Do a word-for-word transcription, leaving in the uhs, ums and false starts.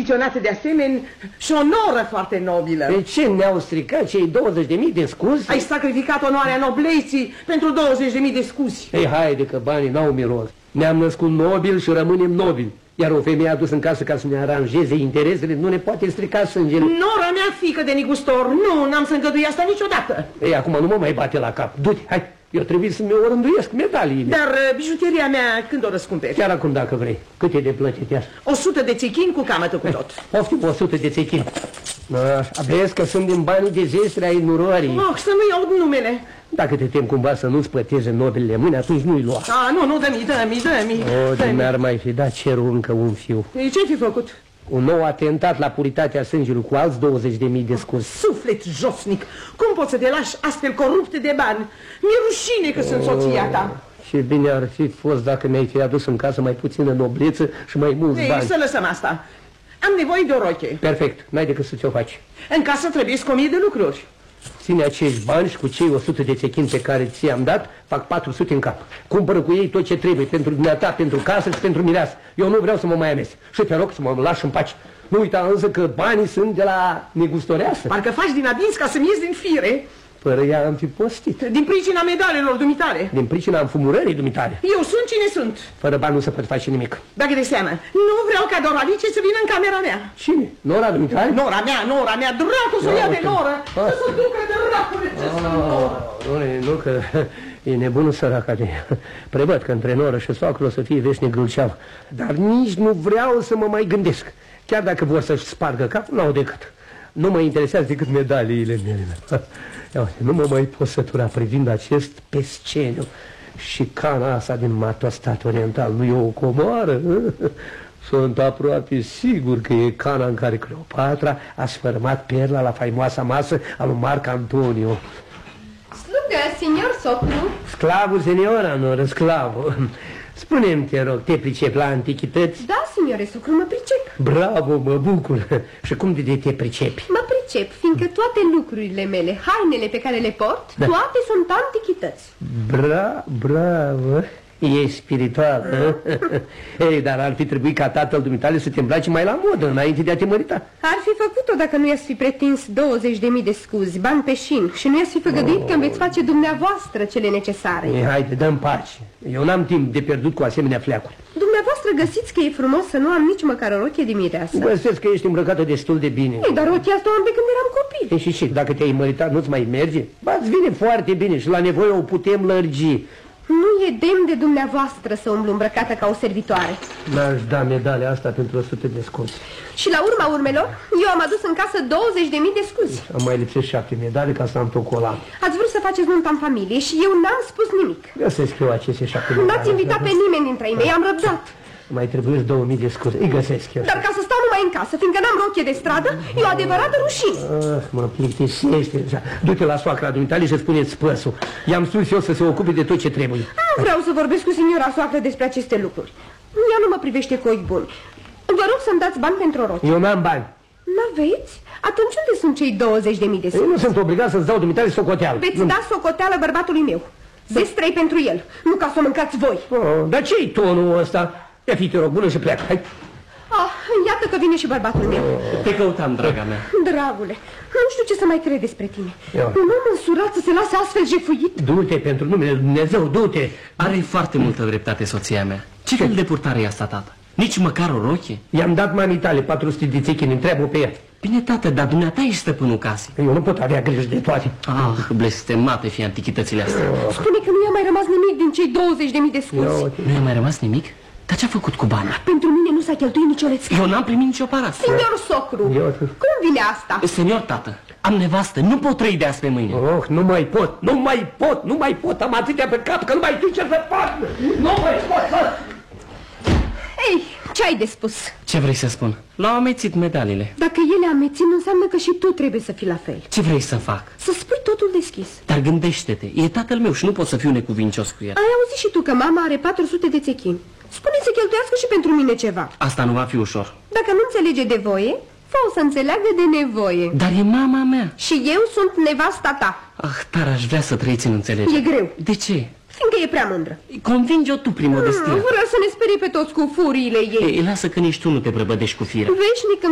achiziționate de asemenea și o noră foarte nobilă. De ce ne-au stricat cei douăzeci de mii de scuzi? Ai sacrificat onoarea nobleții pentru douăzeci de mii de scuzi. Ei, haide că banii n-au miros. Ne-am născut nobili și rămânem nobili. Iar o femeie adus în casă ca să ne aranjeze interesele nu ne poate strica sângele. Nora mea, fiică de negustor, nu, n-am să îngădui asta niciodată. Ei, acum nu mă mai bate la cap. Du-te, hai, eu trebuie să-mi o rânduiesc medaliile. Dar uh, bijuteria mea când o răscumperi? Chiar acum dacă vrei. Cât e de plătit ea? O sută de țechini cu camătă cu tot. Poftim o sută de țechini. Vezi că sunt din banii de zestre ai nurorii. Oh, să nu iau numele. Dacă te tem cumva să nu-ți păteze nobilele mâini, atunci nu-i lua. Ah, nu, nu, dă-mi, dă-mi, dă-mi. O, de mi-ar mai fi dat cerul încă un fiu. Ei, ce-ai fi făcut? Un nou atentat la puritatea sângelui cu alți douăzeci de mii de scuzi. Suflet josnic, cum poți să te lași astfel corupte de bani? Mi-e rușine că sunt soția ta. Și bine ar fi fost dacă mi-ai fi adus în casă mai puțină nobleță și mai mulți Ei, bani. să lăsăm asta. Am nevoie de o roche. Perfect, n-ai decât să ți-o faci. În casă trebuie să o mie de lucruri. Ține acești bani și cu cei o sută de țechini pe care ți-am dat, fac patru sute în cap. Cumpără cu ei tot ce trebuie pentru dumneata, pentru casă și pentru mireasă. Eu nu vreau să mă mai amestec. Și te rog să mă lași în pace. Nu uita însă că banii sunt de la negustoreasă. Parcă faci din adins ca să-mi ies din fire. Fără ea am fi postit. Din pricina medalelor dumitale. Din pricina înfumurării dumitale. Eu sunt cine sunt. Fără bani nu se poate face nimic. Dacă de seamă, nu vreau ca Doralice să vină în camera mea. Cine? Nora dumitale? Nora mea, Nora mea, dracu să o ia de noră. Să se ducă de dracule ce sunt noră. Nu, nu, că e nebunul săraca de ea. Prevăd că între noră și soacră o să fie veșnic grâlceav. Dar nici nu vreau să mă mai gândesc. Chiar dacă vor să-și spargă capul, n-au decât. Nu mă interesează decât medaliile mele. Ia uite, nu mă mai pot sătura privind acest pesceniu. Și cana asta din Matostat Oriental nu e o comoară? Sunt aproape sigur că e cana în care Cleopatra a sfărâmat perla la faimoasa masă a lui Marc Antonio. Slugă, signor Socru. Sclavul, seniora, nu, sclavul. Spune-mi, te rog, te pricepi la antichități? Da, signore Socru, mă pricep. Bravo, mă bucur. Și cum de te pricepi? Mă pricep, fiindcă toate lucrurile mele, hainele pe care le port, da, toate sunt antichități. Bra, bravo. E spirituală. Ei, dar ar fi trebuit ca tatăl dumitale să te îmbraci mai la modă înainte de a te mărita. Ar fi făcut-o dacă nu i-ați fi pretins douăzeci de mii de scuzi, bani pe șin, și nu i-ați fi făgăduit oh. că îmi veți face dumneavoastră cele necesare. Ei, haide, dă-mi pace. Eu n-am timp de pierdut cu asemenea fleacuri. Dumneavoastră găsiți că e frumos să nu am nici măcar o rochie de mireasă? Găsesc că ești îmbrăcată destul de bine. Ei, dar rochia asta o am de când eram copil. E, și și, dacă te-ai măritat nu-ți mai merge? Ba-ți vine foarte bine și la nevoie o putem lărgi. Nu e demn de dumneavoastră să umblu îmbrăcată ca o servitoare. N-aș da medalia asta pentru o sută de scuzi. Și la urma urmelor, eu am adus în casă douăzeci de mii de scuzi. Am mai lipsesc șapte medale ca să am tocolan. Ați vrut să faceți nunta în familie și eu n-am spus nimic. Găsesc eu aceste șapte medale. N-ați invitat pe nimeni dintre ei mei, am răbdat. Mai trebuie două mii de scuze. Îi găsesc eu. Dar ca să stau numai în casă, fiindcă n-am rochie de stradă, e o adevărată rușine. Ah, mă plictisește. Du-te la soacra dumitale și spuneți spăsul. I-am spus eu să se ocupe de tot ce trebuie. Nu vreau să vorbesc cu signora soacră despre aceste lucruri. Ea nu mă privește cu ochi buni. Vă rog să-mi dați bani pentru o rochie. Eu n-am bani. N-aveți? Atunci unde sunt cei douăzeci de mii de scuze? Eu nu sunt obligat să-ți dau dumitale socoteală. Veți nu. da socoteală bărbatului meu. Zestrei pentru el, nu ca să o mâncați voi. Oh, dar ce-i tonul ăsta? Ia fi, te rog, bună și pleacă. Hai. Ah, iată că vine și bărbatul meu. Te căutam, draga mea. Dragule, nu știu ce să mai cred despre tine. Eu. Un om însurat să se lase astfel jefuit? Du-te pentru numele Lui Dumnezeu, du-te. Are foarte multă dreptate soția mea. Ce fel de purtare e asta, tată? Nici măcar o rochie? I-am dat mamii tale patru sute de țechini, întreabă pe ea. Bine, tată, dar dumneata ești stăpânul casei. Eu nu pot avea grijă de toate. Ah, blestemate fi antichitățile astea. Spune că nu i-a mai rămas nimic din cei douăzeci de mii de scuzi. Nu i-a mai rămas nimic? Dar ce-a făcut cu banii? Pentru mine nu s-a cheltuit nicio lețcă. Eu n-am primit nicio pară. Senior Socru, Eu... cum vine asta? Senior tată, am nevastă, nu pot trăi de azi pe mâine. Oh, nu mai pot, nu mai pot, nu mai pot. Am atâtea pe cap că nu mai știu ce să fac. Nu mai pot. Ei, ce ai de spus? Ce vrei să spun? L-au amețit medalile. Dacă ele amețin, înseamnă că și tu trebuie să fii la fel. Ce vrei să fac? Să spui totul deschis. Dar gândește-te, e tatăl meu și nu pot să fiu necuvincios cu el. Ai auzit și tu că mama are patru sute de țechini. Spune să cheltuiască și pentru mine ceva. Asta nu va fi ușor. Dacă nu înțelege de voie, fă-o să înțeleagă de nevoie. Dar e mama mea. Și eu sunt nevasta ta. Ah, dar aș vrea să trăiți în înțelegere. E greu. De ce? Fiindcă e prea mândră. Convinge-o tu prin modestie. Hmm, vrea să ne sperie pe toți cu furiile ei. Ei, lasă că nici tu nu te prăbădești cu firea. Veșnic